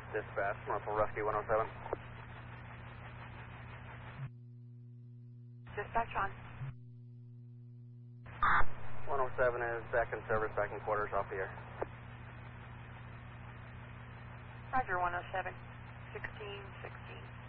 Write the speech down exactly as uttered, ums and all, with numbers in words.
Dispatch, Marshall Rescue one oh seven. Dispatch on. one oh seven is back in service, back in quarters, off the air. Roger, one oh seven. sixteen sixteen.